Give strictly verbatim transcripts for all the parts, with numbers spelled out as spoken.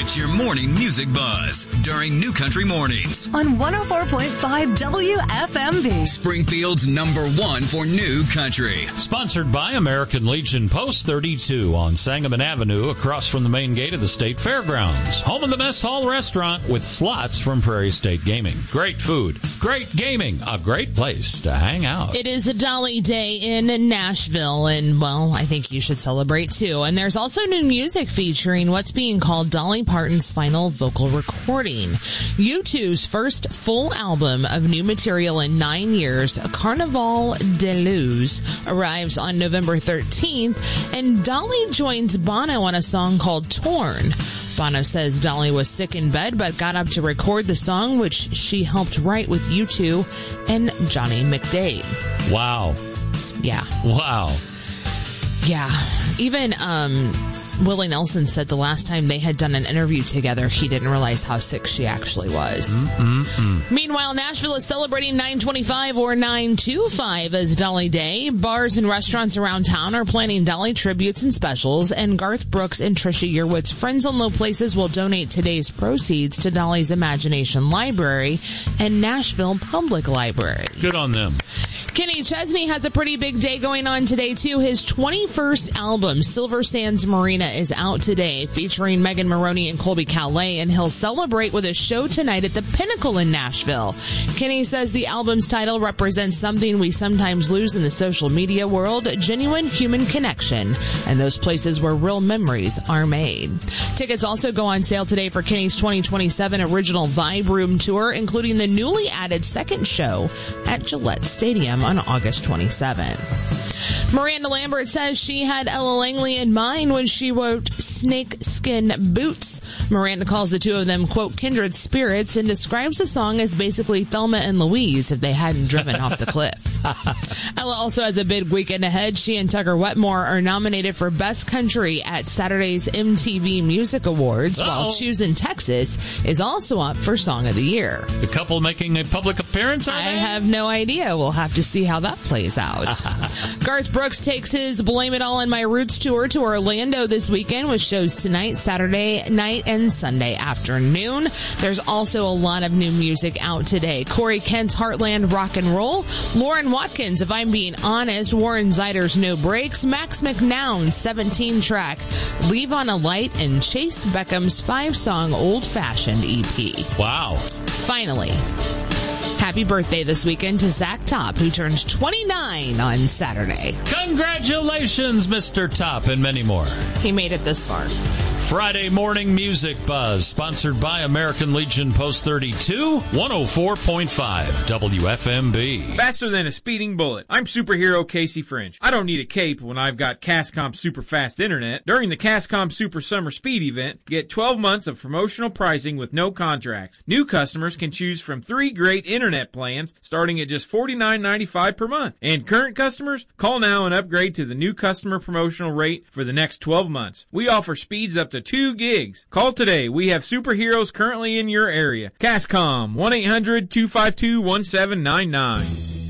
Get your morning music buzz during New Country Mornings on one oh four point five W F M B. Springfield's number one for New Country. Sponsored by American Legion Post thirty-two on Sangamon Avenue across from the main gate of the State Fairgrounds. Home of the Mess Hall Restaurant with slots from Prairie State Gaming. Great food, great gaming, a great place to hang out. It is a Dolly Day in Nashville, and, well, I think you should celebrate, too. And there's also new music featuring what's being called Dolly Parton's final vocal recording. U two's first full album of new material in nine years, Carnaval de Luz, arrives on November thirteenth, and Dolly joins Bono on a song called Torn. Bono says Dolly was sick in bed but got up to record the song, which she helped write with U two and Johnny McDade. Wow. Yeah. Wow. Yeah. Even um, Willie Nelson said the last time they had done an interview together, he didn't realize how sick she actually was. Mm-mm-mm. Meanwhile, Nashville is celebrating nine twenty-five or nine twenty-five as Dolly Day. Bars and restaurants around town are planning Dolly tributes and specials, and Garth Brooks and Trisha Yearwood's Friends on Low Places will donate today's proceeds to Dolly's Imagination Library and Nashville Public Library. Good on them. Kenny Chesney has a pretty big day going on today, too. His twenty-first album, Silver Sands Marina, is out today, featuring Megan Maroney and Colby Calais, and he'll celebrate with a show tonight at the Pinnacle in Nashville. Kenny says the album's title represents something we sometimes lose in the social media world, genuine human connection, and those places where real memories are made. Tickets also go on sale today for Kenny's twenty twenty-seven Original Vibe Room Tour, including the newly added second show at Gillette Stadium on August twenty-seventh. Miranda Lambert says she had Ella Langley in mind when she wrote Snake Skin Boots. Miranda calls the two of them, quote, kindred spirits, and describes the song as basically Thelma and Louise if they hadn't driven off the cliff. Ella also has a big weekend ahead. She and Tucker Wetmore are nominated for Best Country at Saturday's M T V Music Awards, Uh-oh. while Choosing Texas is also up for Song of the Year. The couple making a public appearance, are I they? have no idea. We'll have to see how that plays out. Garth Brooks takes his Blame It All on My Roots tour to Orlando this weekend with shows tonight, Saturday night, and Sunday afternoon. There's also a lot of new music out today. Corey Kent's Heartland Rock and Roll, Lauren Watkins' If I'm Being Honest, Warren Zeider's No Breaks, Max McNown's seventeen-track Leave on a Light, and Chase Beckham's five-song Old Fashioned E P. Wow. Finally, happy birthday this weekend to Zach Top, who turns twenty-nine on Saturday. Congratulations, Mister Top, and many more. He made it this far. Friday Morning Music Buzz, sponsored by American Legion Post thirty-two, one oh four point five W F M B. Faster than a speeding bullet. I'm superhero Casey French. I don't need a cape when I've got Cascom Super Fast Internet. During the Cascom Super Summer Speed event, get twelve months of promotional pricing with no contracts. New customers can choose from three great internet plans starting at just forty-nine ninety-five per month. And current customers, call now and upgrade to the new customer promotional rate for the next twelve months. We offer speeds up to two gigs. Call today. We have superheroes currently in your area. Cascom, one eight hundred two five two one seven nine nine.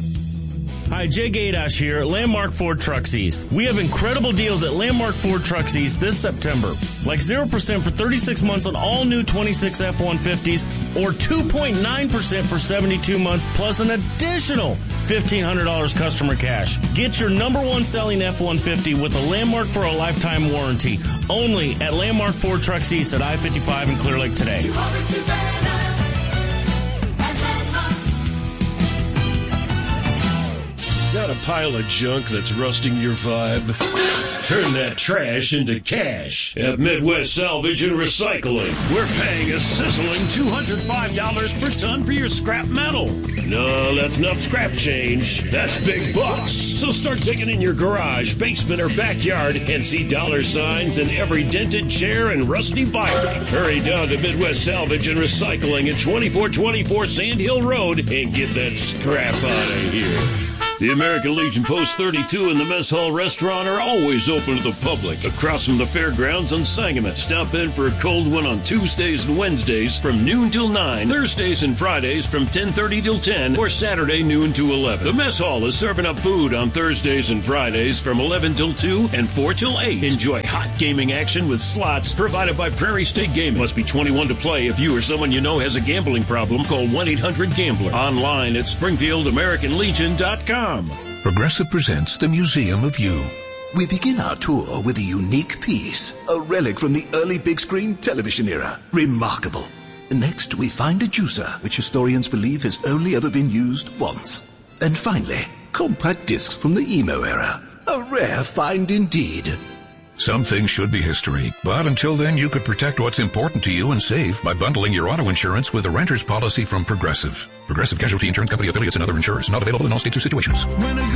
Hi, Jay Gadash here, Landmark Ford Truck East. We have incredible deals at Landmark Ford Truck East this September. Like zero percent for thirty-six months on all new twenty-six F one fifties or two point nine percent for seventy-two months plus an additional fifteen hundred dollars customer cash. Get your number one selling F one fifty with a Landmark for a lifetime warranty. Only at Landmark Ford Truck East at I fifty-five in Clear Lake today. Got a pile of junk that's rusting your vibe? Turn that trash into cash at Midwest Salvage and Recycling. We're paying a sizzling two hundred five dollars per ton for your scrap metal. No, that's not scrap change. That's big bucks. So start digging in your garage, basement, or backyard and see dollar signs in every dented chair and rusty bike. Hurry down to Midwest Salvage and Recycling at twenty-four twenty-four Sand Hill Road and get that scrap out of here. The American Legion Post thirty-two and the Mess Hall Restaurant are always open to the public across from the fairgrounds on Sangamon. Stop in for a cold one on Tuesdays and Wednesdays from noon till nine, Thursdays and Fridays from ten thirty till ten, or Saturday noon to eleven. The Mess Hall is serving up food on Thursdays and Fridays from eleven till two and four till eight. Enjoy hot gaming action with slots provided by Prairie State Gaming. Must be twenty-one to play. If you or someone you know has a gambling problem, call one eight hundred gambler. Online at springfield american legion dot com. Progressive presents the Museum of You. We begin our tour with a unique piece, a relic from the early big screen television era. Remarkable. Next, we find a juicer, which historians believe has only ever been used once. And finally, compact discs from the emo era. A rare find indeed. Some things should be history, but until then you could protect what's important to you and save by bundling your auto insurance with a renter's policy from Progressive. Progressive Casualty Insurance Company affiliates and other insurers. Not available in all states or situations. When a